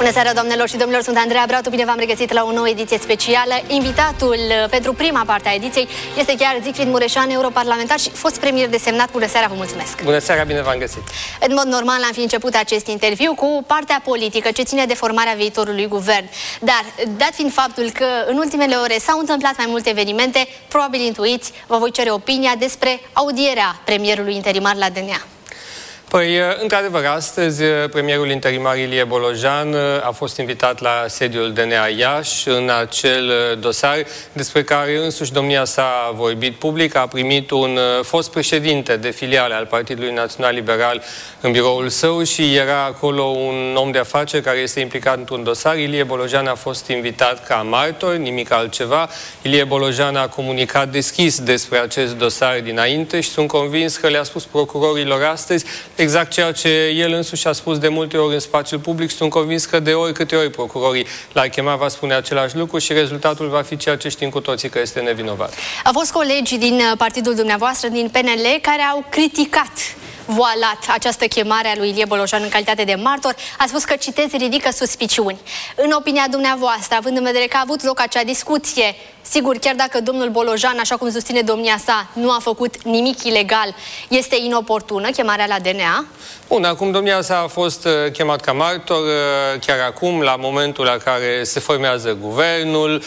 Bună seara, doamnelor și domnilor, sunt Andreea Bratu, bine v-am regăsit la o nouă ediție specială. Invitatul pentru prima parte a ediției este chiar Siegfried Mureșan, europarlamentar și fost premier desemnat. Bună seara, vă mulțumesc! Bună seara, bine v-am găsit! În mod normal am fi început acest interviu cu partea politică ce ține de formarea viitorului guvern. Dar, dat fiind faptul că în ultimele ore s-au întâmplat mai multe evenimente, probabil intuiți, vă voi cere opinia despre audierea premierului interimar la DNA. Păi, într-adevăr, astăzi premierul interimar Ilie Bolojan a fost invitat la sediul DNA Iași în acel dosar despre care însuși domnia sa a vorbit public. A primit un fost președinte de filiale al Partidului Național Liberal în biroul său și era acolo un om de afaceri care este implicat într-un dosar. Ilie Bolojan a fost invitat ca martor, nimic altceva. Ilie Bolojan a comunicat deschis despre acest dosar dinainte și sunt convins că le-a spus procurorilor astăzi exact ceea ce el însuși a spus de multe ori în spațiul public și sunt convins că de oricâte ori procurorii l-ar chema va spune același lucru și rezultatul va fi ceea ce știm cu toții, că este nevinovat. Au fost colegi din partidul dumneavoastră, din PNL, care au criticat voalat această chemare a lui Ilie Bolojan în calitate de martor. A spus că, citez, ridică suspiciuni. În opinia dumneavoastră, având în vedere că a avut loc acea discuție, sigur, chiar dacă domnul Bolojan, așa cum susține domnia sa, nu a făcut nimic ilegal, este inoportună chemarea la DNA? Bun, acum domnia sa a fost chemat ca martor chiar acum, la momentul la care se formează guvernul.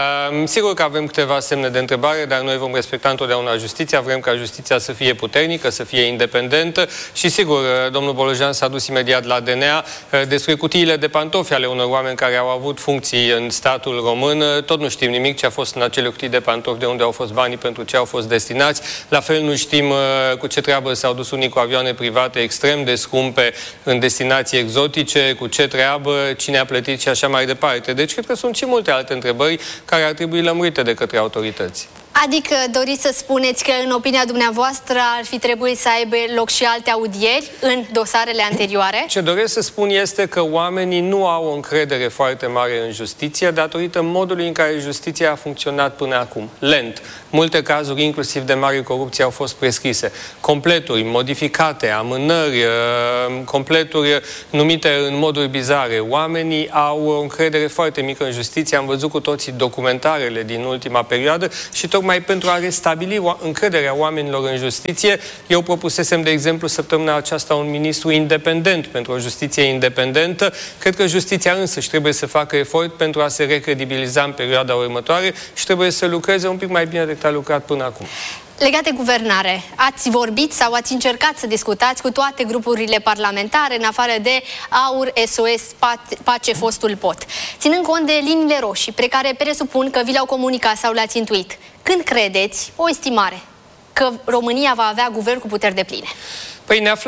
Sigur că avem câteva semne de întrebare, dar noi vom respecta întotdeauna justiția, vrem ca justiția să fie puternică, să fie independentă și sigur, domnul Bolojan s-a dus imediat la DNA despre cutiile de pantofi ale unor oameni care au avut funcții în statul român. Tot nu știm nimic ce a fost în acele cutii de pantofi, de unde au fost banii, pentru ce au fost destinați. La fel nu știm cu ce treabă s-au dus unii cu avioane private extrem de scumpe în destinații exotice, cu ce treabă, cine a plătit și așa mai departe. Deci cred că sunt și multe alte întrebări care ar trebui lămurite de către autorități. Adică doriți să spuneți că, în opinia dumneavoastră, ar fi trebuit să aibă loc și alte audieri în dosarele anterioare? Ce doresc să spun este că oamenii nu au o încredere foarte mare în justiție datorită modului în care justiția a funcționat până acum. Lent. Multe cazuri, inclusiv de mare corupție, au fost prescrise. Completuri modificate, amânări, completuri numite în moduri bizare. Oamenii au o încredere foarte mică în justiție. Am văzut cu toții documentarele din ultima perioadă și tocmai pentru a restabili încrederea oamenilor în justiție, eu propusesem, de exemplu, săptămâna aceasta un ministru independent pentru o justiție independentă. Cred că justiția însăși trebuie să facă efort pentru a se recredibiliza în perioada următoare și trebuie să lucreze un pic mai bine decât a lucrat până acum. Legat de guvernare, ați vorbit sau ați încercat să discutați cu toate grupurile parlamentare, în afară de AUR, SOS, Pace, fostul POT, ținând cont de liniile roșii, pe care presupun că vi le-au comunicat sau le-ați intuit. Când credeți, o estimare, că România va avea guvern cu puteri depline? Păi ne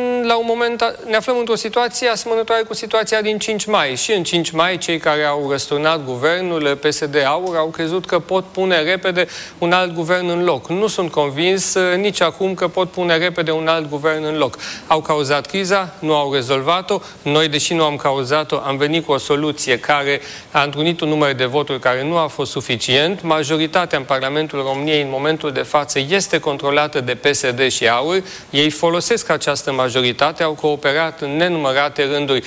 aflăm într-o situație asemănătoare cu situația din 5 mai. Și în 5 mai, cei care au răsturnat guvernul PSD-AUR au crezut că pot pune repede un alt guvern în loc. Nu sunt convins nici acum că pot pune repede un alt guvern în loc. Au cauzat criza, nu au rezolvat-o. Noi, deși nu am cauzat-o, am venit cu o soluție care a întrunit un număr de voturi care nu a fost suficient. Majoritatea în Parlamentul României în momentul de față este controlată de PSD și AUR. Ei folosesc această majoritate, au cooperat în nenumărate rânduri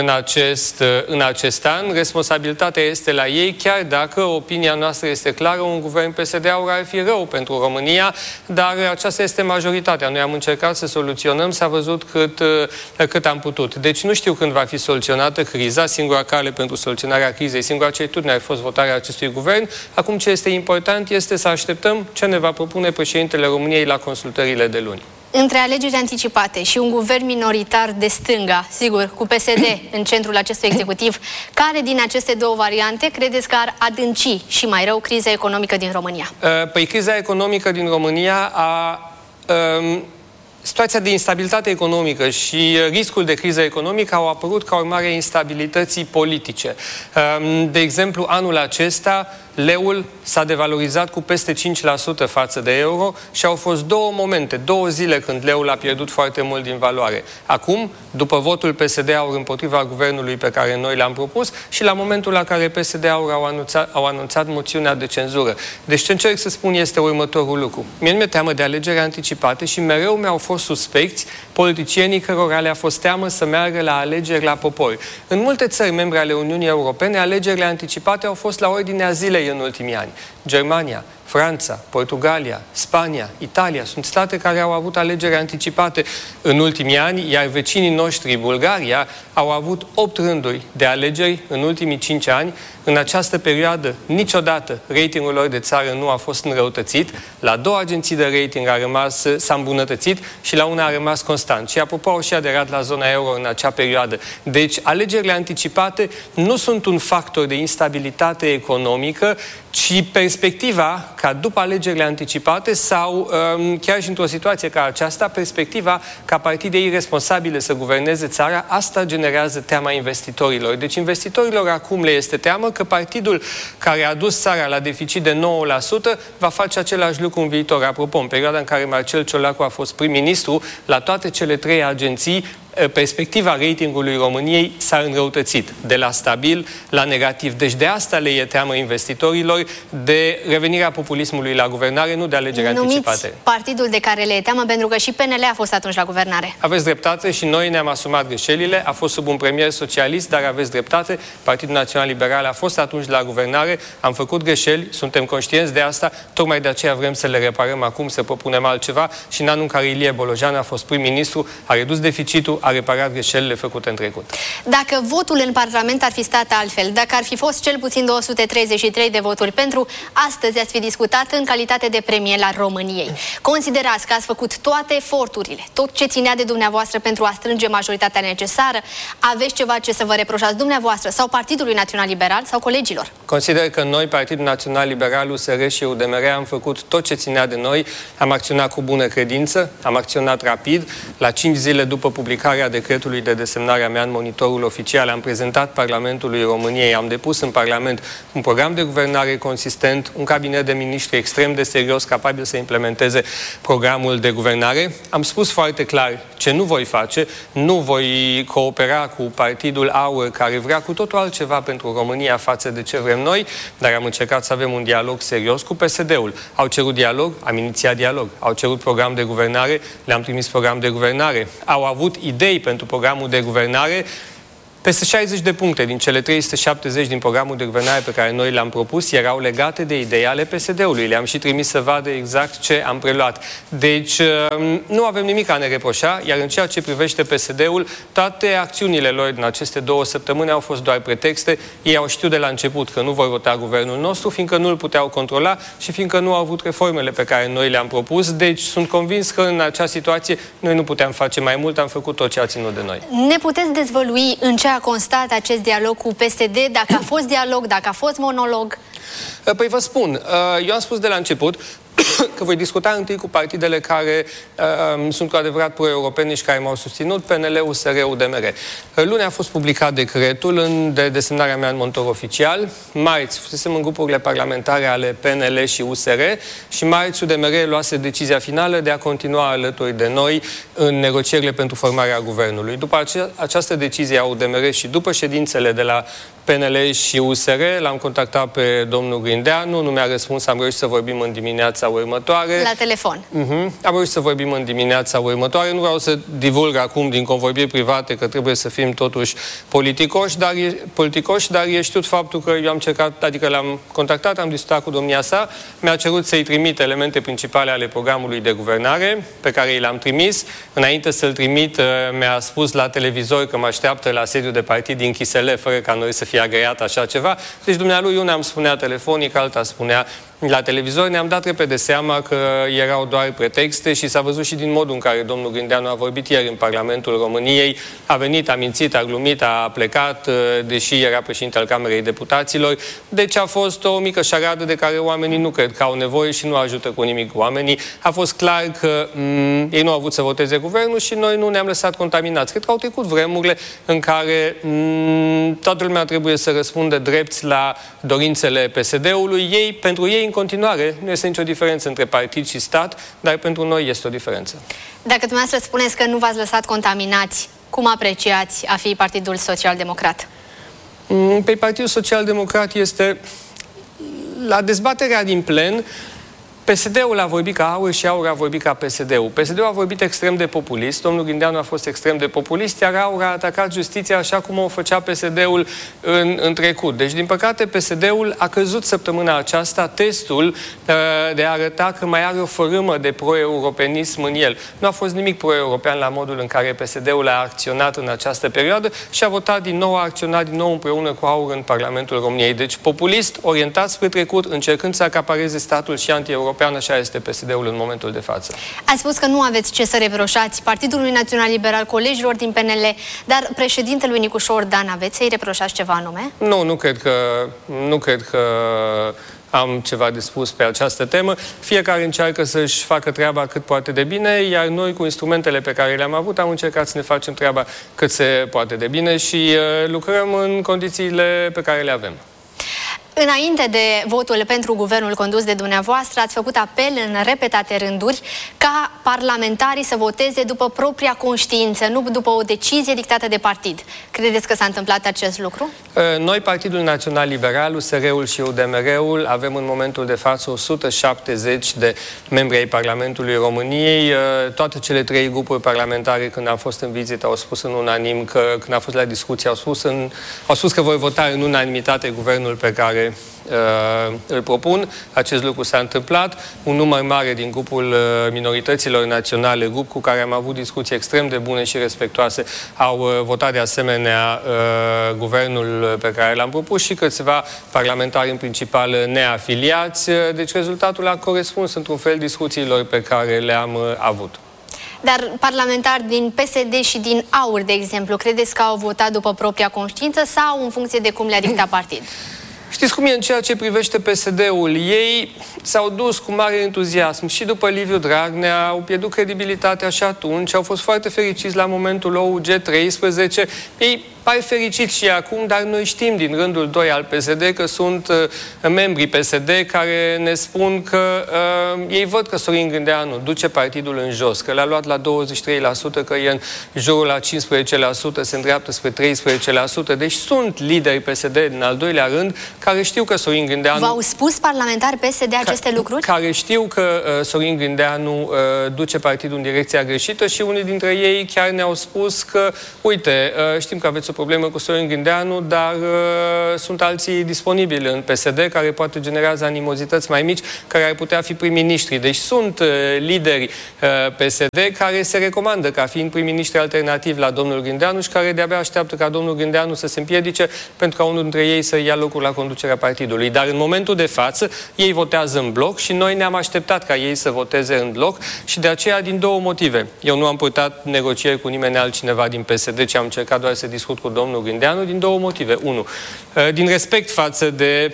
în acest an. Responsabilitatea este la ei, chiar dacă opinia noastră este clară, un guvern PSD-AUR ar fi rău pentru România, dar aceasta este majoritatea. Noi am încercat să soluționăm, s-a văzut cât am putut. Deci nu știu când va fi soluționată criza. Singura cale pentru soluționarea crizei, singura certitudine a fost votarea acestui guvern. Acum ce este important este să așteptăm ce ne va propune președintele României la consultările de luni. Între alegeri anticipate și un guvern minoritar de stânga, sigur, cu PSD în centrul acestui executiv, care din aceste două variante credeți că ar adânci și mai rău criza economică din România? Păi criza economică din România situația de instabilitate economică și riscul de criză economică au apărut ca urmare a instabilității politice. De exemplu, anul acesta, leul s-a devalorizat cu peste 5% față de euro și au fost două zile când leul a pierdut foarte mult din valoare. Acum, după votul PSD-AUR împotriva guvernului pe care noi l-am propus și la momentul la care PSD-AUR au anunțat moțiunea de cenzură. Deci ce încerc să spun este următorul lucru. Mie nu mi-e teamă de alegeri anticipate și mereu mi-au fost suspecți politicienii cărora le-a fost teamă să meargă la alegeri la popor. În multe țări membre ale Uniunii Europene, alegerile anticipate au fost la ordinea zilei în ultimii ani. Germania, Franța, Portugalia, Spania, Italia sunt state care au avut alegeri anticipate în ultimii ani, iar vecinii noștri, Bulgaria, au avut 8 rânduri de alegeri în ultimii 5 ani. În această perioadă, niciodată ratingul lor de țară nu a fost înrăutățit. La 2 agenții de rating s-a îmbunătățit și la una a rămas constant. Și apropo, au și aderat la zona euro în acea perioadă. Deci, alegerile anticipate nu sunt un factor de instabilitate economică, ci perspectiva ca după alegerile anticipate sau chiar și într-o situație ca aceasta, perspectiva ca partide irresponsabile să guverneze țara, asta generează teama investitorilor. Deci investitorilor acum le este teamă că partidul care a dus țara la deficit de 9% va face același lucru în viitor. Apropo, în perioada în care Marcel Ciolacu a fost prim-ministru, la toate cele 3 agenții, perspectiva ratingului României s-a înrăutățit de la stabil la negativ. Deci de asta le e teamă investitorilor de revenirea populismului la guvernare, nu de alegeri anticipate. Partidul de care le e teamă, pentru că și PNL a fost atunci la guvernare. Aveți dreptate și noi ne-am asumat greșelile. A fost sub un premier socialist, dar aveți dreptate. Partidul Național Liberal a fost atunci la guvernare. Am făcut greșeli, suntem conștienți de asta. Tocmai de aceea vrem să le reparăm acum, să propunem altceva. Și în anul în care Ilie Bolojan a fost prim-ministru, a redus deficitul, a reparat greșelile făcute în trecut. Dacă votul în Parlament ar fi stat altfel, dacă ar fi fost cel puțin 233 de voturi pentru, astăzi ați fi discutat în calitate de premier al României. Considerați că ați făcut toate eforturile, tot ce ținea de dumneavoastră pentru a strânge majoritatea necesară? Aveți ceva ce să vă reproșați dumneavoastră sau Partidului Național Liberal sau colegilor? Consider că noi, Partidul Național Liberal, USR și UDMR, am făcut tot ce ținea de noi, am acționat cu bună credință, am acționat rapid. La 5 zile după publicarea decretului de desemnare a mea în Monitorul Oficial, am prezentat Parlamentului României, am depus în Parlament un program de guvernare consistent, un cabinet de miniștri extrem de serios, capabil să implementeze programul de guvernare. Am spus foarte clar ce nu voi face, nu voi coopera cu Partidul Aur, care vrea cu totul altceva pentru România față de ce vrem noi, dar am încercat să avem un dialog serios cu PSD-ul. Au cerut dialog, am inițiat dialog. Au cerut program de guvernare, le-am trimis program de guvernare. Au avut idei pentru programul de guvernare. Peste 60 de puncte din cele 370 din programul de guvernare pe care noi le-am propus erau legate de idei ale PSD-ului. Le-am și trimis să vadă exact ce am preluat. Deci nu avem nimic a ne reproșa, iar în ceea ce privește PSD-ul, toate acțiunile lor din aceste 2 săptămâni au fost doar pretexte. Ei au știut de la început că nu vor vota guvernul nostru, fiindcă nu îl puteau controla și fiindcă nu au avut reformele pe care noi le-am propus. Deci sunt convins că în acea situație noi nu puteam face mai mult, am făcut tot ce a ținut de noi. Ne puteți dezvălui în ce a constat acest dialog cu PSD, dacă a fost dialog, dacă a fost monolog? Păi vă spun, eu am spus de la început că voi discuta întâi cu partidele care sunt cu adevărat pro-europene și care m-au susținut, PNL, USR, UDMR. Luni a fost publicat decretul de desemnarea mea în Monitor Oficial. Marți fusesem în grupurile parlamentare ale PNL și USR și marți UDMR luase decizia finală de a continua alături de noi în negocierile pentru formarea guvernului. După această decizie a UDMR și după ședințele de la PNL și USR, l-am contactat pe domnul Grindeanu, nu mi-a răspuns, am reușit să vorbim în dimineața următoare. La telefon. Am reușit să vorbim în dimineața următoare. Nu vreau să divulg acum din convorbiri private că trebuie să fim totuși politicoși, dar e știut faptul că eu am cercat, adică l-am contactat, am discutat cu domnia sa, mi-a cerut să-i trimit elemente principale ale programului de guvernare, pe care i le-am trimis. Înainte să-l trimit, mi-a spus la televizor că mă așteaptă la sediul de partid din Chisele, fără ca noi să fie agreat așa ceva. Deci dumnealui una îmi spunea telefonic, alta spunea la televizor. Ne-am dat repede seama că erau doar pretexte și s-a văzut și din modul în care domnul Grindeanu a vorbit ieri în Parlamentul României. A venit, a mințit, a glumit, a plecat, deși era președinte al Camerei Deputaților. Deci a fost o mică șaradă de care oamenii nu cred că au nevoie și nu ajută cu nimic oamenii. A fost clar că ei nu au avut să voteze guvernul și noi nu ne-am lăsat contaminați. Cred că au trecut vremurile în care toată lumea trebuie să răspundă drept la dorințele PSD-ului. Pentru ei, în continuare, nu este nicio diferență între partid și stat, dar pentru noi este o diferență. Dacă dumneavoastră spuneți că nu v-ați lăsat contaminați, cum apreciați a fi Partidul Social-Democrat? Pe Partidul Social-Democrat este la dezbaterea din plen. PSD-ul a vorbit ca AUR și AUR a vorbit ca PSD-ul. PSD-ul a vorbit extrem de populist, domnul Grindeanu a fost extrem de populist, iar AUR a atacat justiția așa cum o făcea PSD-ul în trecut. Deci, din păcate, PSD-ul a căzut săptămâna aceasta testul de a arăta că mai are o fărâmă de pro-europenism în el. Nu a fost nimic pro-european la modul în care PSD-ul a acționat în această perioadă și a votat din nou, a acționat din nou împreună cu AUR în Parlamentul României. Deci, populist, orientat spre trecut, încercând să acapareze statul și anti-european, așa este PSD-ul în momentul de față. Ați spus că nu aveți ce să reproșați Partidului Național Liberal, colegilor din PNL, dar președintelui Nicușor Dan aveți să-i reproșați ceva anume? Nu, nu cred că am ceva de spus pe această temă. Fiecare încearcă să-și facă treaba cât poate de bine, iar noi, cu instrumentele pe care le-am avut, am încercat să ne facem treaba cât se poate de bine și lucrăm în condițiile pe care le avem. Înainte de votul pentru guvernul condus de dumneavoastră, ați făcut apel în repetate rânduri ca parlamentarii să voteze după propria conștiință, nu după o decizie dictată de partid. Credeți că s-a întâmplat acest lucru? Noi, Partidul Național Liberal, USR-ul și UDMR-ul, avem în momentul de față 170 de membri ai Parlamentului României. Toate cele trei grupuri parlamentare, când am fost în vizită, au spus în unanim că, când a fost la discuție, au spus că voi vota în unanimitate guvernul pe care îl propun. Acest lucru s-a întâmplat. Un număr mare din grupul minorităților naționale, grup cu care am avut discuții extrem de bune și respectoase, au votat de asemenea guvernul pe care l-am propus și câțiva parlamentari în principal neafiliați. Deci rezultatul a corespuns într-un fel discuțiilor pe care le-am avut. Dar parlamentari din PSD și din AUR, de exemplu, credeți că au votat după propria conștiință sau în funcție de cum le-a dictat partid? Știți cum e în ceea ce privește PSD-ul? Ei s-au dus cu mare entuziasm și după Liviu Dragnea, au pierdut credibilitatea și atunci, au fost foarte fericiți la momentul OUG 13. Ei par fericiți și acum, dar noi știm din rândul 2 al PSD că sunt membrii PSD care ne spun că ei văd că Sorin Grindeanu duce partidul în jos, că l-a luat la 23%, că e în jurul la 15%, se îndreaptă spre 13%. Deci sunt lideri PSD din al doilea rând care știu că Sorin Grindeanu... V-au spus parlamentari PSD aceste lucruri? Care știu că Sorin Grindeanu duce partidul în direcția greșită și unii dintre ei chiar ne-au spus că, uite, știm că aveți o problemă cu Sorin Grindeanu, dar sunt alții disponibili în PSD care poate generează animozități mai mici, care ar putea fi prim-ministri. Deci sunt lideri PSD care se recomandă ca fiind prim-ministri alternativi la domnul Grindeanu și care de-abia așteaptă ca domnul Grindeanu să se împiedice pentru ca unul dintre ei să ia locul la conducerea partidului. Dar în momentul de față, ei votează în bloc și noi ne-am așteptat ca ei să voteze în bloc și de aceea din două motive. Eu nu am purtat negocieri cu nimeni altcineva din PSD, ci am încercat doar să discut cu domnul Grindeanu din două motive. Unu, din respect față de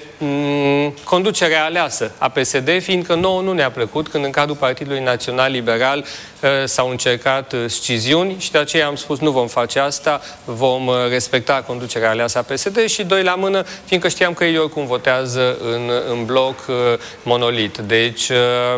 conducerea aleasă a PSD, fiindcă nouă nu ne-a plăcut când în cadrul Partidului Național Liberal s-au încercat sciziuni și de aceea am spus nu vom face asta, vom respecta conducerea aleasă a PSD și doi la mână, fiindcă știam că ei oricum votează în bloc monolit. Deci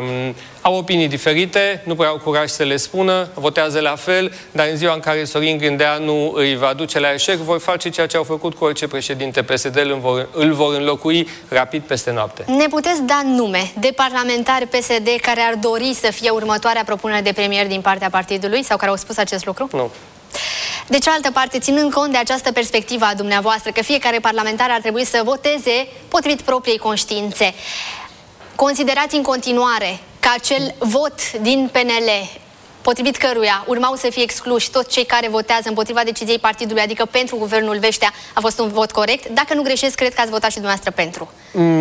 au opinii diferite, nu prea au curaj să le spună, votează la fel, dar în ziua în care Sorin Grindeanu îi va duce la eșec, vor face ceea ce au făcut cu orice președinte PSD, îl vor înlocui rapid peste noapte. Ne puteți da nume de parlamentari PSD care ar dori să fie următoarea propunere de premier din partea partidului sau care au spus acest lucru? Nu. De cealaltă parte, ținând cont de această perspectivă a dumneavoastră, că fiecare parlamentar ar trebui să voteze potrivit propriei conștiințe, considerați în continuare că acel vot din PNL, potrivit căruia urmau să fie excluși toți cei care votează împotriva deciziei partidului, adică pentru guvernul Vestea, a fost un vot corect? Dacă nu greșesc, cred că ați votat și dumneavoastră pentru.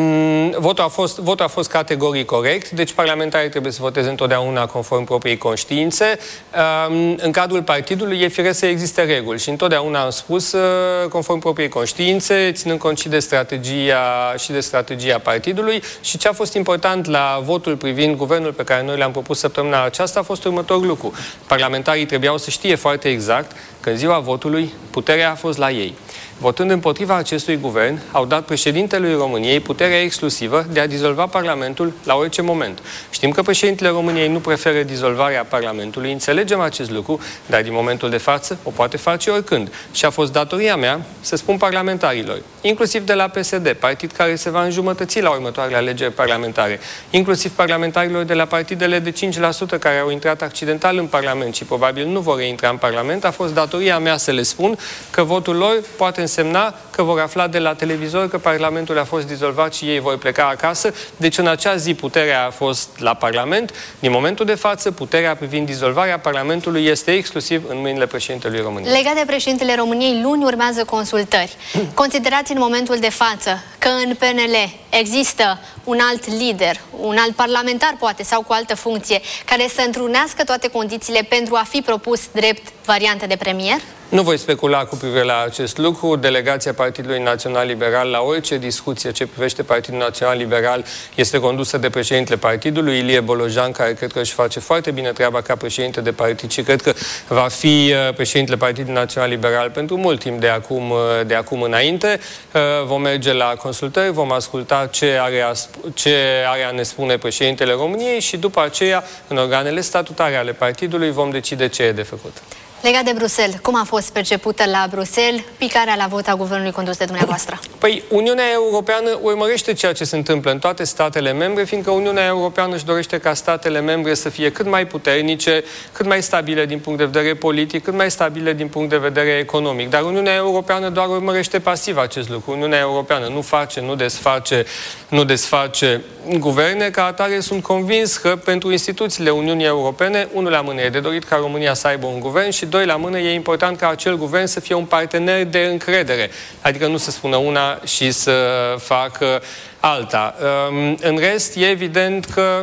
Votul a fost categoric corect, deci parlamentarii trebuie să voteze întotdeauna conform propriei conștiințe. În cadrul partidului e firesc să existe reguli și întotdeauna am spus conform propriei conștiințe, ținând cont și de strategia partidului și ce a fost important la votul privind guvernul pe care noi l-am propus săptămâna aceasta a fost următorul lucru. Parlamentarii trebuiau să știe foarte exact că în ziua votului puterea a fost la ei. votând împotriva acestui guvern, au dat președintelui României puterea exclusivă de a dizolva Parlamentul la orice moment. Știm că președintele României nu preferă dizolvarea Parlamentului, înțelegem acest lucru, dar din momentul de față o poate face oricând. Și a fost datoria mea să spun parlamentarilor, inclusiv de la PSD, partid care se va înjumătăți la următoarele alegeri parlamentare, inclusiv parlamentarilor de la partidele de 5% care au intrat accidental în Parlament și probabil nu vor reintra în Parlament, a fost datoria mea să le spun că votul lor poate însemna că vor afla de la televizor că Parlamentul a fost dizolvat și ei vor pleca acasă. Deci în acea zi puterea a fost la Parlament. Din momentul de față, puterea privind dizolvarea Parlamentului este exclusiv în mâinile președintelui României. Legat de președintele României, luni urmează consultări. Considerați în momentul de față că în PNL există un alt lider, un alt parlamentar poate, sau cu altă funcție, care să întrunească toate condițiile pentru a fi propus drept variantă de premier? Nu voi specula cu privire la acest lucru. Delegația Partidului Național Liberal la orice discuție ce privește Partidul Național Liberal este condusă de președintele partidului, Ilie Bolojan, care cred că își face foarte bine treaba ca președinte de partid și cred că va fi președintele Partidului Național Liberal pentru mult timp de acum înainte. Vom merge la consultări, vom asculta ce are a ne spune președintele României și după aceea, în organele statutare ale partidului, vom decide ce e de făcut. Legat de Bruxelles, cum a fost percepută la Bruxelles picarea la vot a guvernului condus de dumneavoastră? Păi, Uniunea Europeană urmărește ceea ce se întâmplă în toate statele membre, fiindcă Uniunea Europeană își dorește ca statele membre să fie cât mai puternice, cât mai stabile din punct de vedere politic, cât mai stabile din punct de vedere economic. Dar Uniunea Europeană doar urmărește pasiv acest lucru. Uniunea Europeană nu face, nu desface guverne. Ca atare sunt convins că pentru instituțiile Uniunii Europene, unul la mână e de dorit ca România să aibă un guvern și doi la mână e important ca acel guvern să fie un partener de încredere. Adică nu să spună una și să facă alta. În rest, e evident că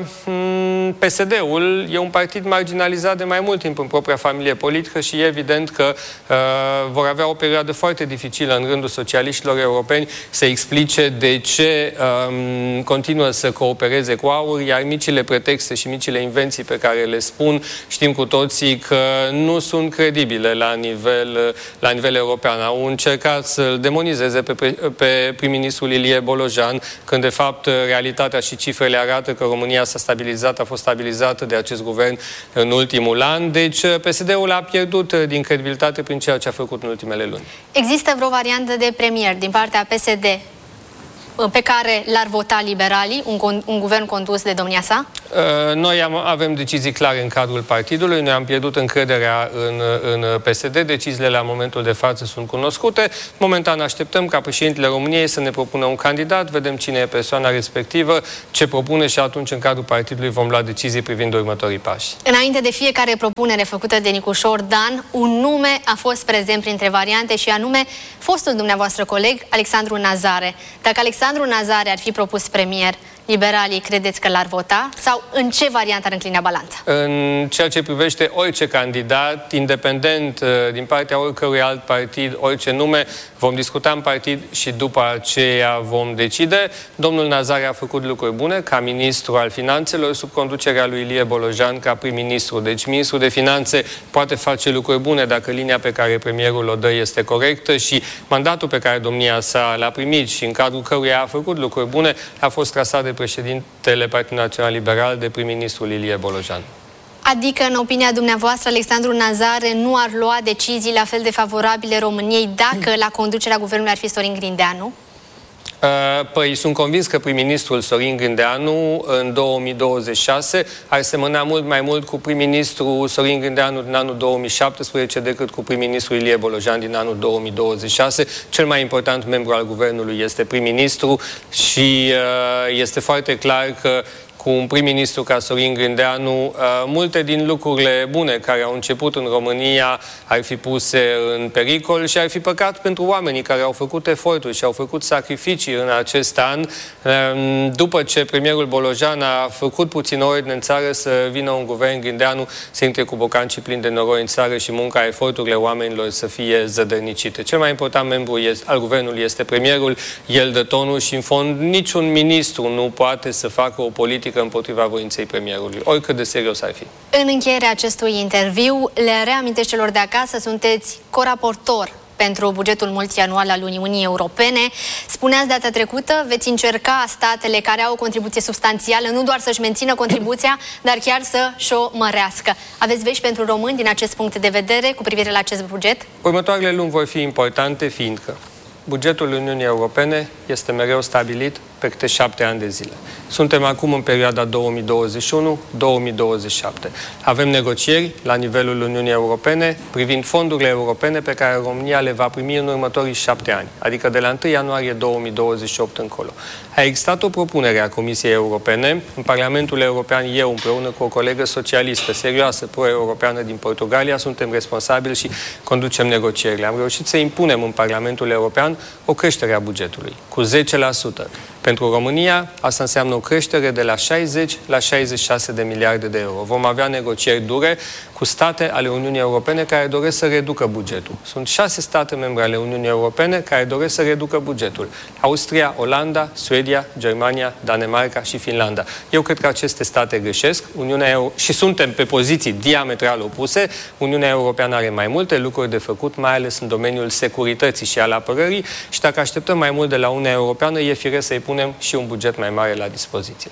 PSD-ul e un partid marginalizat de mai mult timp în propria familie politică și e evident că vor avea o perioadă foarte dificilă în rândul socialiștilor europeni să explice de ce continuă să coopereze cu AUR, iar micile pretexte și micile invenții pe care le spun, știm cu toții că nu sunt credibile la nivel european. Au încercat să-l demonizeze pe prim-ministrul Ilie Bolojan, când de fapt realitatea și cifrele arată că România s-a stabilizat, a fost stabilizată de acest guvern în ultimul an. Deci PSD-ul a pierdut din credibilitate prin ceea ce a făcut în ultimele luni. Există vreo variantă de premier din partea PSD pe care l-ar vota liberalii, un guvern condus de domnia sa? Noi avem decizii clare în cadrul partidului, noi am pierdut încrederea în PSD, deciziile la momentul de față sunt cunoscute. Momentan așteptăm ca președintele României să ne propună un candidat, vedem cine e persoana respectivă, ce propune și atunci în cadrul partidului vom lua decizii privind următorii pași. Înainte de fiecare propunere făcută de Nicușor Dan, un nume a fost prezent printre variante și anume fostul dumneavoastră coleg Alexandru Nazare. Dacă Alexandru Nazare ar fi propus premier, liberalii credeți că l-ar vota sau în ce variantă ar înclina balanța? În ceea ce privește orice candidat, independent din partea oricărui alt partid, orice nume, vom discuta în partid și după aceea vom decide. Domnul Nazare a făcut lucruri bune ca ministru al finanțelor sub conducerea lui Ilie Bolojan ca prim-ministru. Deci ministrul de finanțe poate face lucruri bune dacă linia pe care premierul o dă este corectă și mandatul pe care domnia sa l-a primit și în cadrul căruia a făcut lucruri bune a fost trasat de președintele Partidului Național Liberal, de prim-ministrul Ilie Bolojan. Adică, în opinia dumneavoastră, Alexandru Nazare nu ar lua decizii la fel de favorabile României dacă la conducerea guvernului ar fi Sorin Grindeanu? Păi sunt convins că prim-ministrul Sorin Grindeanu în 2026 ar semăna mult mai mult cu prim-ministrul Sorin Grindeanu din anul 2017 decât cu prim-ministrul Ilie Bolojan din anul 2026. Cel mai important membru al guvernului este prim-ministru și este foarte clar că cu un prim-ministru ca Sorin Grindeanu, multe din lucrurile bune care au început în România ar fi puse în pericol și ar fi păcat pentru oamenii care au făcut eforturi și au făcut sacrificii în acest an. După ce premierul Bolojan a făcut puțin ordine în țară, să vină un guvern Grindeanu să intre cu bocancii plini de noroi în țară și munca, eforturile oamenilor să fie zădărnicite. Cel mai important membru al guvernului este premierul, el dă tonul și în fond niciun ministru nu poate să facă o politică împotriva voinței premierului, oricât de serios ar fi. În încheierea acestui interviu, le reamintesc celor de acasă, sunteți coraportor pentru bugetul multianual al Uniunii Europene. Spuneați data trecută, veți încerca statele care au o contribuție substanțială nu doar să-și mențină contribuția, dar chiar să-și o mărească. Aveți vești pentru români din acest punct de vedere cu privire la acest buget? Următoarele luni vor fi importante, fiindcă bugetul Uniunii Europene este mereu stabilit pe câte 7 ani de zile. Suntem acum în perioada 2021-2027. Avem negocieri la nivelul Uniunii Europene privind fondurile europene pe care România le va primi în următorii 7 ani, adică de la 1 ianuarie 2028 încolo. A existat o propunere a Comisiei Europene. În Parlamentul European, eu, împreună cu o colegă socialistă, serioasă, pro-europeană din Portugalia, suntem responsabili și conducem negocierile. Am reușit să impunem în Parlamentul European o creștere a bugetului, cu 10%. Pentru România, asta înseamnă o creștere de la 60 la 66 de miliarde de euro. Vom avea negocieri dure cu state ale Uniunii Europene care doresc să reducă bugetul. Sunt 6 state membre ale Uniunii Europene care doresc să reducă bugetul. Austria, Olanda, Suedia, Germania, Danemarca și Finlanda. Eu cred că aceste state greșesc și suntem pe poziții diametral opuse. Uniunea Europeană are mai multe lucruri de făcut, mai ales în domeniul securității și al apărării, și dacă așteptăm mai mult de la Uniunea Europeană, e firesc să-i punem și un buget mai mare la dispoziție.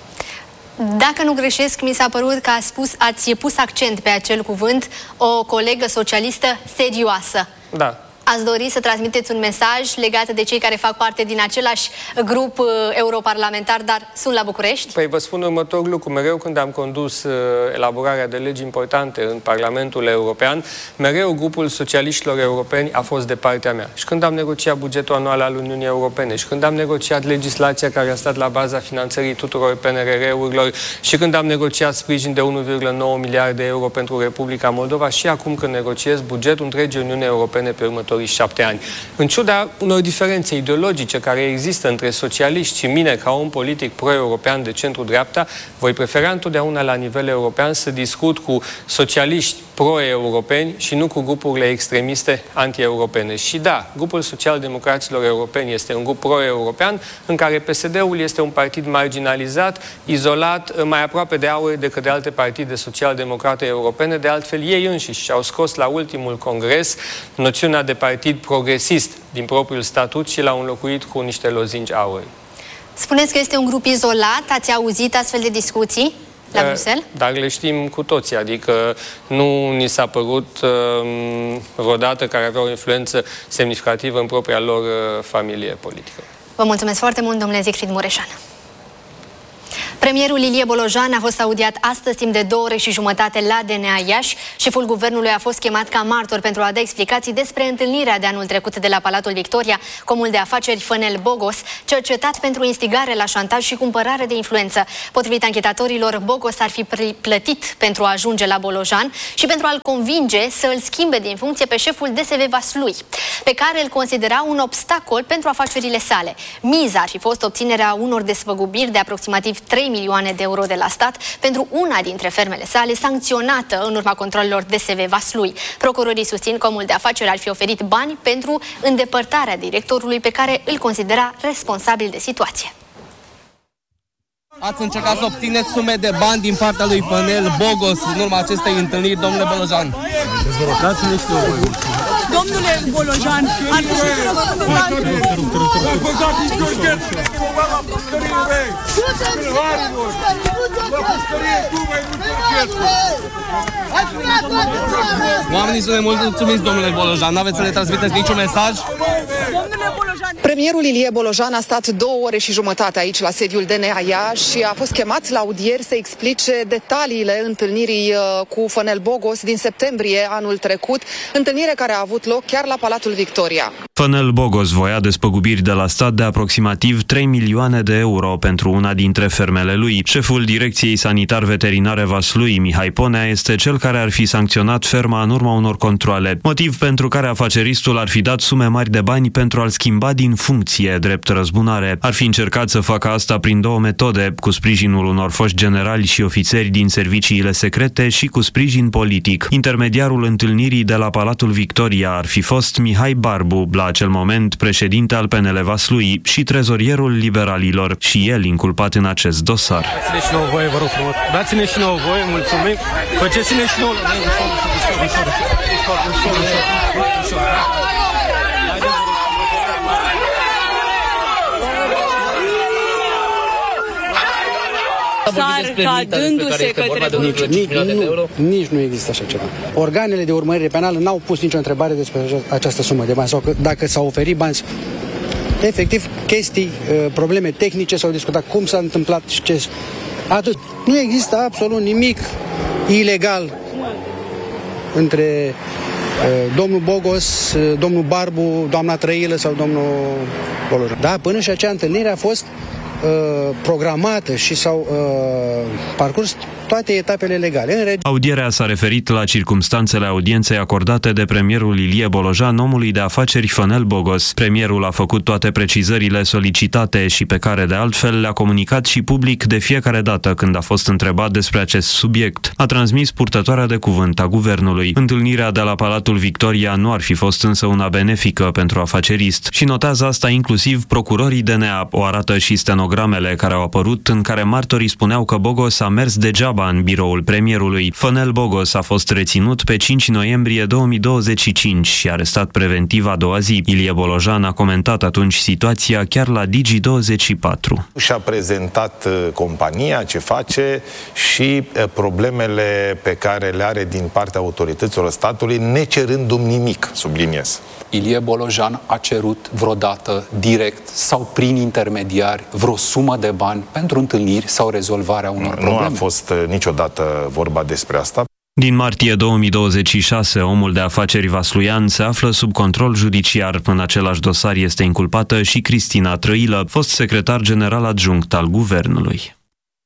Dacă nu greșesc, mi s-a părut că ați pus accent pe acel cuvânt, o colegă socialistă serioasă. Da. Ați dori să transmiteți un mesaj legat de cei care fac parte din același grup europarlamentar, dar sunt la București? Păi vă spun următorul lucru. Mereu când am condus elaborarea de legi importante în Parlamentul European, mereu grupul socialiștilor europeni a fost de partea mea. Și când am negociat bugetul anual al Uniunii Europene, și când am negociat legislația care a stat la baza finanțării tuturor PNRR-urilor, și când am negociat sprijin de 1,9 miliarde de euro pentru Republica Moldova, și acum când negociez bugetul întregii Uniunii Europene pe următorii 7 ani. În ciuda unor diferențe ideologice care există între socialiști și mine ca un politic pro-european de centru-dreapta, voi prefera întotdeauna la nivel european să discut cu socialiști pro-europeni și nu cu grupurile extremiste anti-europene. Și da, grupul social-democraților europeni este un grup pro-european în care PSD-ul este un partid marginalizat, izolat, mai aproape de aur decât de alte partide social-democrate europene. De altfel, ei înșiși și-au scos la ultimul congres noțiunea de partid progresist din propriul statut și l-au înlocuit cu niște lozinci auri. Spuneți că este un grup izolat. Ați auzit astfel de discuții la Bruxelles? Dar le știm cu toții, adică nu ni s-a părut vreodată care avea o influență semnificativă în propria lor familie politică. Vă mulțumesc foarte mult, domnule Siegfried Mureșan. Premierul Ilie Bolojan a fost audiat astăzi timp de 2 ore și jumătate la DNA Iași. Șeful guvernului a fost chemat ca martor pentru a da explicații despre întâlnirea de anul trecut de la Palatul Victoria cu omul de afaceri Fănel Bogos, cercetat pentru instigare la șantaj și cumpărare de influență. Potrivit anchetatorilor, Bogos ar fi plătit pentru a ajunge la Bolojan și pentru a-l convinge să îl schimbe din funcție pe șeful DSV Vaslui, pe care îl considera un obstacol pentru afacerile sale. Miza ar fi fost obținerea unor desfăgubiri de aproximativ 3 milioane de euro de la stat pentru una dintre fermele sale, sancționată în urma controlelor DSV Vaslui. Procurorii susțin că omul de afaceri ar fi oferit bani pentru îndepărtarea directorului pe care îl considera responsabil de situație. Ați încercat să obțineți sume de bani din partea lui Fănel Bogos în urma acestei întâlniri, domnule Bolojan. Domnule Bolojan, ar trebui să răspundă la Oamenii sunt mulțumiți, domnule Bolojan. N-aveți să le transmiteți niciun mesaj? Premierul Ilie Bolojan a stat 2 ore și jumătate aici la sediul DNA Iași și a fost chemat la audieri să explice detaliile întâlnirii cu Fănel Bogos din septembrie anul trecut, întâlnire care a avut loc chiar la Palatul Victoria. Fănel Bogos voia despăgubiri de la stat de aproximativ 3 milioane de euro pentru una dintre fermele lui. Șeful Direcției Sanitar-Veterinare Vaslui, Mihai Ponea, este cel care ar fi sancționat ferma în urma unor controale, motiv pentru care afaceristul ar fi dat sume mari de bani pentru a-l schimba din funcție, drept răzbunare. Ar fi încercat să facă asta prin 2 metode, cu sprijinul unor foști generali și ofițeri din serviciile secrete și cu sprijin politic. Intermediarul întâlnirii de la Palatul Victoria ar fi fost Mihai Barbu, la acel moment președinte al PNL Vaslui și trezorierul liberalilor, și el inculpat în acest dosar. Dați-ne și nouă voie, vă rog frumos. Dați-ne și nouă voie, mulțumim. Faceți-ne și nouă. dosar ca dându-se către... Nici nu există așa ceva. Organele de urmărire penală n-au pus nicio întrebare despre această sumă de bani sau dacă s-au oferit bani. Efectiv, chestii, probleme tehnice s-au discutat, cum s-a întâmplat și ce... Atât. Nu există absolut nimic ilegal între domnul Bogos, domnul Barbu, doamna Trăilă sau domnul Bolojan. Da, până și acea întâlnire a fost programată și s-au parcurs toate etapele legale. Audierea s-a referit la circumstanțele audienței acordate de premierul Ilie Bolojan omului de afaceri Fănel Bogos. Premierul a făcut toate precizările solicitate și pe care de altfel le-a comunicat și public de fiecare dată când a fost întrebat despre acest subiect. A transmis purtătoarea de cuvânt a guvernului. Întâlnirea de la Palatul Victoria nu ar fi fost însă una benefică pentru afacerist și notează asta inclusiv procurorii DNA. O arată și stenogramele care au apărut în care martorii spuneau că Bogos a mers degeaba în biroul premierului. Fănel Bogos a fost reținut pe 5 noiembrie 2025 și arestat preventiv a doua zi. Ilie Bolojan a comentat atunci situația chiar la Digi24. Și-a prezentat compania, ce face și problemele pe care le are din partea autorităților statului, necerându-mi nimic, subliniez. Ilie Bolojan a cerut vreodată direct sau prin intermediari vreo sumă de bani pentru întâlniri sau rezolvarea unor probleme? Nu a fost niciodată vorba despre asta. Din martie 2026, omul de afaceri vasluian se află sub control judiciar. În același dosar este inculpată și Cristina Trăilă, fost secretar general adjunct al guvernului.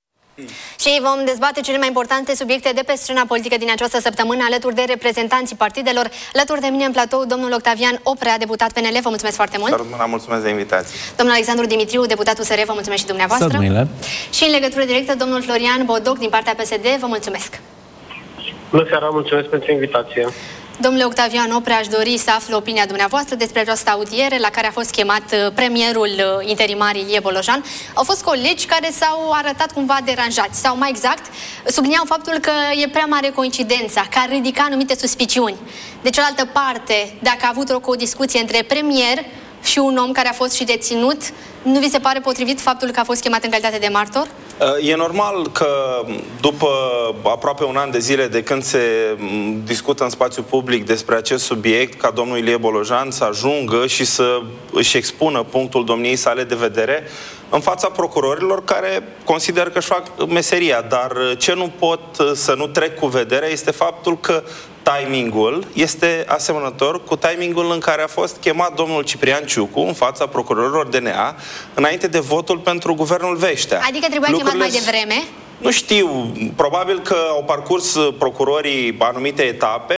Și vom dezbate cele mai importante subiecte de pe scena politică din această săptămână alături de reprezentanții partidelor. Alături de mine în platou, domnul Octavian Oprea, deputat PNL. Vă mulțumesc foarte mult. Mulțumesc de invitație. Domnul Alexandru Dimitriu, deputat USR. Vă mulțumesc și dumneavoastră. Săptămânile. Și în legătură directă, domnul Florian Bodoc din partea PSD. Vă mulțumesc. Bună seara, mulțumesc pentru invitație. Domnule Octavian Oprea, aș dori să aflu opinia dumneavoastră despre această audiere la care a fost chemat premierul interimar Ilie Bolojan. Au fost colegi care s-au arătat cumva deranjați sau, mai exact, subliniau faptul că e prea mare coincidența, că ar ridica anumite suspiciuni. De cealaltă parte, dacă a avut loc o discuție între premier și un om care a fost și deținut, nu vi se pare potrivit faptul că a fost chemat în calitate de martor? E normal că după aproape un an de zile de când se discută în spațiu public despre acest subiect, ca domnul Ilie Bolojan să ajungă și să își expună punctul domniei sale de vedere în fața procurorilor care consider că își fac meseria. Dar ce nu pot să nu trec cu vederea este faptul că timingul este asemănător cu timingul în care a fost chemat domnul Ciprian Ciucu în fața procurorilor DNA înainte de votul pentru guvernul Veștea. Adică trebuia chemat mai devreme? Nu știu, probabil că au parcurs procurorii anumite etape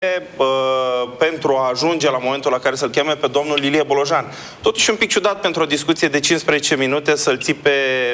pentru a ajunge la momentul la care să-l cheme pe domnul Ilie Bolojan. Totuși un pic ciudat pentru o discuție de 15 minute să-l ții pe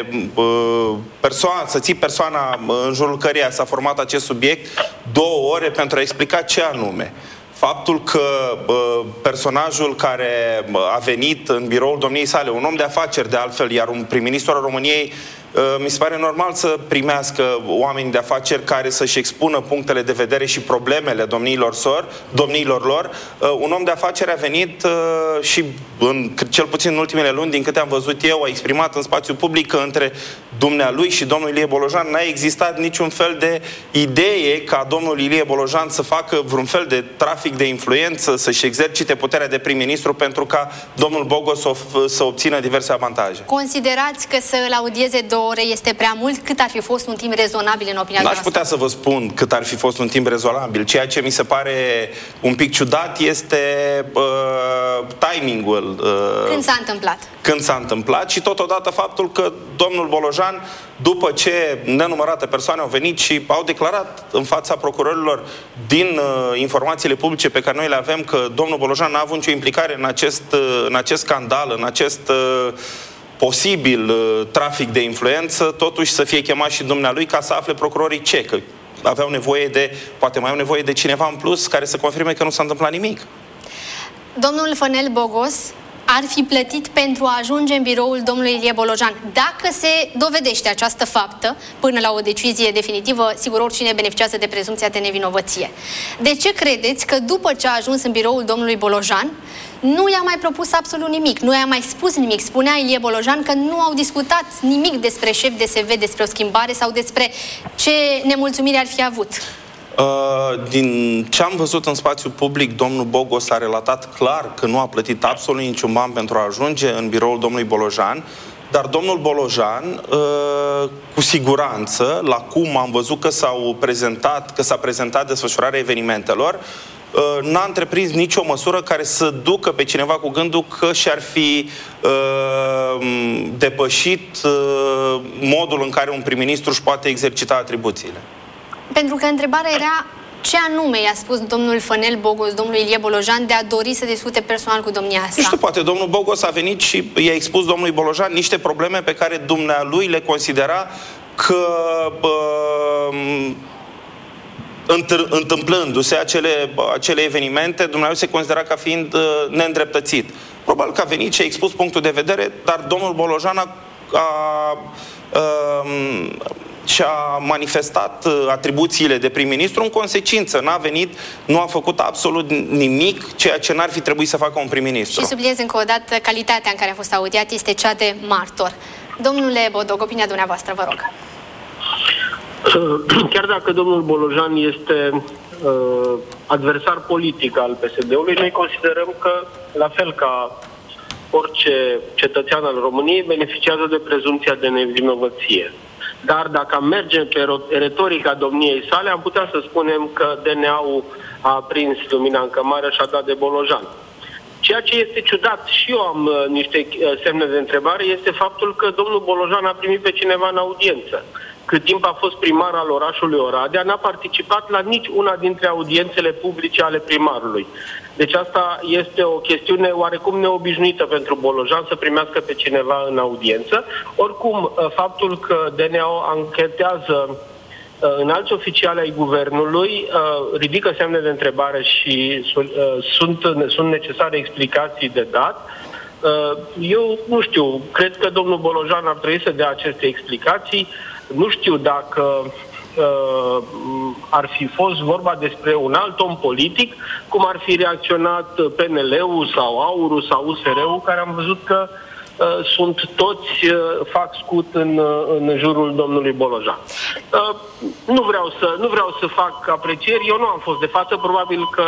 să ții persoana în jurul căreia s-a format acest subiect 2 ore pentru a explica ce anume. Faptul că personajul care a venit în biroul domniei sale, un om de afaceri de altfel, iar un prim-ministru al României, mi se pare normal să primească oameni de afaceri care să-și expună punctele de vedere și problemele domniilor lor. Un om de afaceri a venit și, cel puțin în ultimele luni, din câte am văzut eu, a exprimat în spațiu public că între dumnealui și domnul Ilie Bolojan n-a existat niciun fel de idee ca domnul Ilie Bolojan să facă vreun fel de trafic de influență, să-și exercite puterea de prim-ministru pentru ca domnul Bogos să obțină diverse avantaje. Considerați că să-l audieze 2 ore este prea mult? Cât ar fi fost un timp rezonabil în opinia noastră? N-aș putea să vă spun cât ar fi fost un timp rezonabil. Ceea ce mi se pare un pic ciudat este timingul. Când s-a întâmplat? Când s-a întâmplat și totodată faptul că domnul Bolojan, după ce nenumărate persoane au venit și au declarat în fața procurorilor din informațiile publice pe care noi le avem că domnul Bolojan n-a avut nicio implicare în acest scandal, în acest posibil trafic de influență, totuși să fie chemat și dumnealui ca să afle procurorii ce, că aveau nevoie de, poate mai au nevoie de cineva în plus care să confirme că nu s-a întâmplat nimic. Domnul Fănel Bogos ar fi plătit pentru a ajunge în biroul domnului Ilie Bolojan. Dacă se dovedește această faptă, până la o decizie definitivă, sigur, oricine beneficiază de prezumția de nevinovăție. De ce credeți că după ce a ajuns în biroul domnului Bolojan, nu i-a mai propus absolut nimic, nu i-a mai spus nimic. Spunea Ilie Bolojan că nu au discutat nimic despre șef DSV, despre o schimbare sau despre ce nemulțumire ar fi avut. Din ce am văzut în spațiu public, domnul Bogos a relatat clar că nu a plătit absolut niciun ban pentru a ajunge în biroul domnului Bolojan, dar domnul Bolojan, cu siguranță, la cum am văzut că s-a prezentat desfășurarea evenimentelor, n-a întreprins nicio măsură care să ducă pe cineva cu gândul că și-ar fi depășit modul în care un prim-ministru își poate exercita atribuțiile. Pentru că întrebarea era ce anume i-a spus domnul Fănel Bogos, domnul Ilie Bolojan, de a dori să discute personal cu domnia sa. Nu știu, poate domnul Bogos a venit și i-a expus domnului Bolojan niște probleme pe care dumnealui le considera că întâmplându-se acele evenimente, dumnealui se considera ca fiind neîndreptățit. Probabil că a venit și a expus punctul de vedere, dar domnul Bolojan și-a manifestat atribuțiile de prim-ministru în consecință. N-a venit, nu a făcut absolut nimic, ceea ce n-ar fi trebuit să facă un prim-ministru. Și subliniez încă o dată, calitatea în care a fost audiat este cea de martor. Domnule Bodog, opinia dumneavoastră, vă rog. Chiar dacă domnul Bolojan este adversar politic al PSD-ului, noi considerăm că, la fel ca orice cetățean al României, beneficiază de prezumția de nevinovăție. Dar dacă am merge pe retorica domniei sale, am putea să spunem că DNA-ul a aprins lumina în cămară și a dat de Bolojan. Ceea ce este ciudat, și eu am niște semne de întrebare, este faptul că domnul Bolojan a primit pe cineva în audiență. Cât timp a fost primar al orașului Oradea, n-a participat la nici una dintre audiențele publice ale primarului. Deci asta este o chestiune oarecum neobișnuită pentru Bolojan, să primească pe cineva în audiență. Oricum, faptul că DNA anchetează în alți oficiali ai guvernului ridică semne de întrebare și sunt necesare explicații de dat. Eu nu știu, cred că domnul Bolojan ar trebui să dea aceste explicații. Nu știu dacă ar fi fost vorba despre un alt om politic, cum ar fi reacționat PNL-ul sau AUR-ul sau USR-ul, care am văzut că fac scut în jurul domnului Bolojan. Nu vreau să fac aprecieri, eu nu am fost de față, probabil că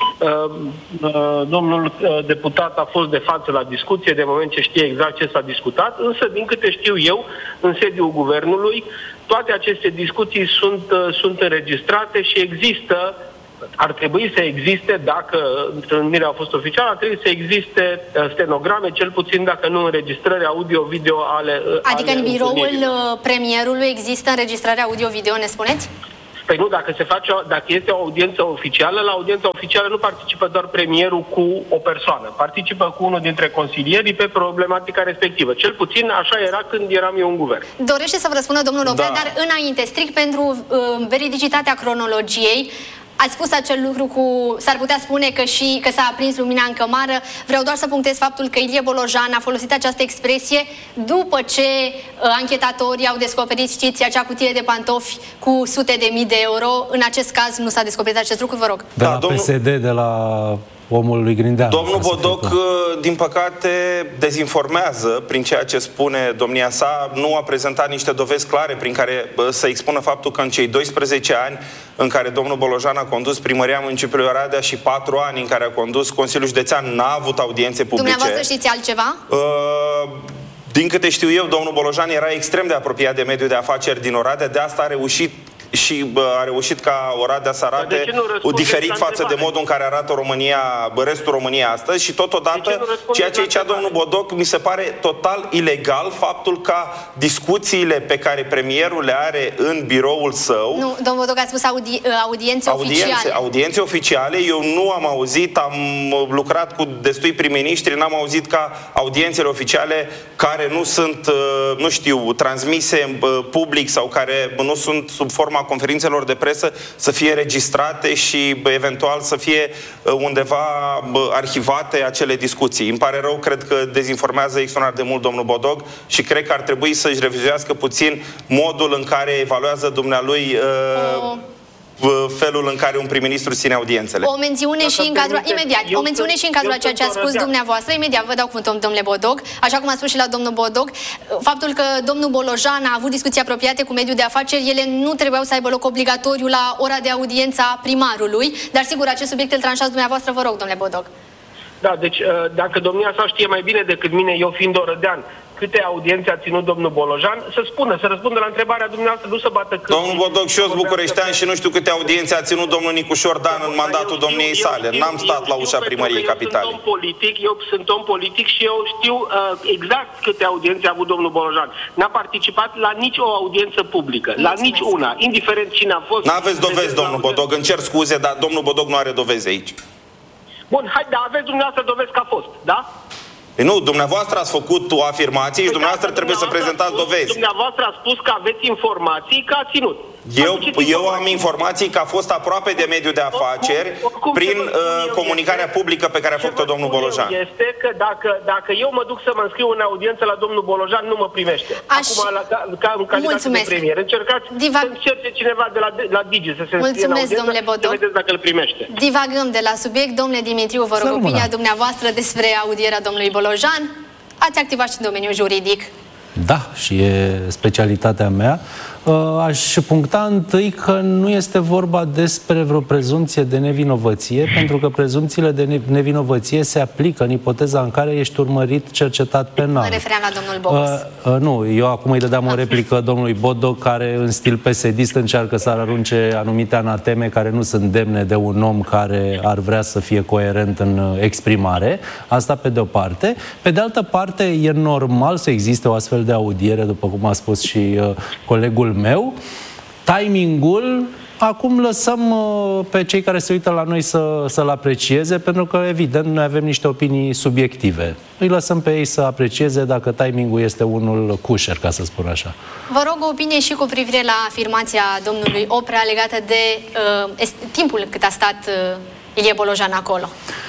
domnul deputat a fost de față la discuție, de moment ce știe exact ce s-a discutat, însă, din câte știu eu, în sediul guvernului, toate aceste discuții sunt înregistrate și există. Ar trebui să existe, dacă întâlnirea a fost oficială, ar trebui să existe stenograme, cel puțin dacă nu înregistrări audio-video ale... Adică în biroul premierului există înregistrări audio-video, ne spuneți? Păi nu, dacă este o audiență oficială, la audiența oficială nu participă doar premierul cu o persoană, participă cu unul dintre consilierii pe problematica respectivă. Cel puțin așa era când eram eu în guvern. Dorește să vă răspundă domnul Oprea, dar înainte, strict pentru veridicitatea cronologiei, ați spus acel lucru s-ar putea spune că s-a aprins lumina în cămară. Vreau doar să punctez faptul că Ilie Bolojan a folosit această expresie după ce anchetatorii au descoperit, știți, acea cutie de pantofi cu sute de mii de euro. În acest caz nu s-a descoperit acest lucru, vă rog. De la PSD, de la omul lui Grindeanu. Domnul Bodoc, din păcate, dezinformează prin ceea ce spune domnia sa. Nu a prezentat niște dovezi clare prin care să expună faptul că în cei 12 ani în care domnul Bolojan a condus primăria municipiului Oradea și 4 ani în care a condus Consiliul Județean, n-a avut audiențe publice. Dumneavoastră știți altceva? Din câte știu eu, domnul Bolojan era extrem de apropiat de mediul de afaceri din Oradea, de asta a reușit ca Oradea să arate diferit față de modul în care arată restul României astăzi și totodată ceea ce zicea domnul Bodoc mi se pare total ilegal faptul ca discuțiile pe care premierul le are în biroul său. Nu, domnul Bodoc a spus audiențe oficiale. Audiențe oficiale, eu nu am auzit, am lucrat cu destui prim-ministri, n-am auzit ca audiențele oficiale care nu sunt, nu știu, transmise public sau care nu sunt sub forma conferințelor de presă să fie înregistrate și eventual să fie undeva arhivate acele discuții. Îmi pare rău, cred că dezinformează extraordinar de mult domnul Bodog și cred că ar trebui să-și revizuiască puțin modul în care evaluează dumnealui felul în care un prim-ministru ține audiențele. O mențiune și în cadrul, imediat, o mențiune și în cadrul a ceea ce a spus dumneavoastră, imediat vă dau cuvântul, domnule Bodoc, așa cum a spus și la domnul Bodoc, faptul că domnul Bolojan a avut discuții apropiate cu mediul de afaceri, ele nu trebuiau să aibă loc obligatoriu la ora de audiență a primarului, dar sigur, acest subiect îl tranșați dumneavoastră, vă rog, domnule Bodoc. Da, deci dacă domnia sa știe mai bine decât mine, eu fiind orădean, câte audiențe a ținut domnul Bolojan, să răspundă la întrebarea dumneavoastră, nu să bată cât... Domnul Bodoc și eu sunt bucureștean și nu știu câte audiențe a ținut domnul Nicușor Dan în mandatul domniei sale. N-am stat la ușa primăriei capitale. Eu sunt om politic și eu știu exact câte audiențe a avut domnul Bolojan. N-a participat la nici o audiență publică, la nici una, indiferent cine a fost... N-aveți dovezi, domnul Bodoc, îmi cer scuze, dar domnul Bodoc nu are dovezi aici. Bun, hai, dar aveți dumneavoastră dovezi că a fost, da? Nu, dumneavoastră ați făcut o afirmație și dumneavoastră trebuie să prezentați dovezi. Dumneavoastră a spus că aveți informații că a ținut. Eu am informații că a fost aproape de mediul de afaceri prin comunicarea publică pe care a făcut-o domnul Bolojan. Este că dacă eu mă duc să mă înscriu în audiență la domnul Bolojan, nu mă primește. Acum, ca în calitate de premier. Încercați să încerce cineva de la Digi să se înscrie în audiență, să vedeți dacă îl primește. Divagăm de la subiect. Domnule Dimitriu, vă rog opinia dumneavoastră despre audierea domnului Bolojan. Ați activat și în domeniul juridic. Da, și e specialitatea mea. Aș puncta întâi că nu este vorba despre vreo prezumție de nevinovăție, pentru că prezumțiile de nevinovăție se aplică în ipoteza în care ești urmărit, cercetat penal. Mă refeream la domnul Bogos. Nu, eu acum îi dădeam o replică domnului Bodoc, care în stil PSD-ist încearcă să arunce anumite anateme care nu sunt demne de un om care ar vrea să fie coerent în exprimare. Asta pe de-o parte. Pe de altă parte, e normal să existe o astfel de audiere, după cum a spus și colegul meu. Timingul, acum lăsăm pe cei care se uită la noi să-l aprecieze, pentru că, evident, noi avem niște opinii subiective. Îi lăsăm pe ei să aprecieze dacă timingul este unul cușer, ca să spun așa. Vă rog o opinie și cu privire la afirmația domnului Oprea legată de timpul cât a stat Ilie Bolojan acolo.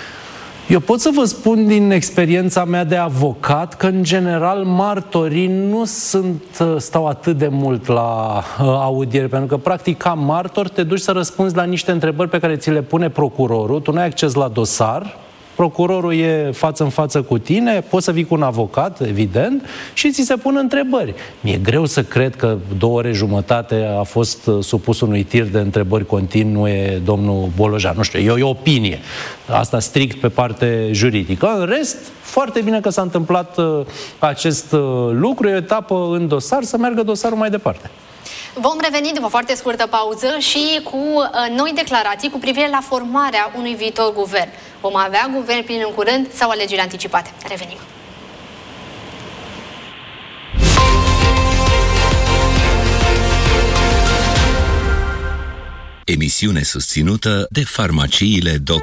Eu pot să vă spun din experiența mea de avocat că, în general, martorii nu stau atât de mult la audiere, pentru că, practic, ca martor te duci să răspunzi la niște întrebări pe care ți le pune procurorul, tu nu ai acces la dosar, procurorul e față în față cu tine, poți să vii cu un avocat, evident, și ți se pun întrebări. Mi-e greu să cred că 2 ore jumătate a fost supus unui tir de întrebări continue domnul Bolojan. Nu știu, e o opinie. Asta strict pe parte juridică. În rest, foarte bine că s-a întâmplat acest lucru, e o etapă în dosar, să meargă dosarul mai departe. Vom reveni după foarte scurtă pauză și cu noi declarații cu privire la formarea unui viitor guvern. Vom avea guvern plin în curând sau alegeri anticipate. Revenim. Emisiune susținută de farmaciile Doc.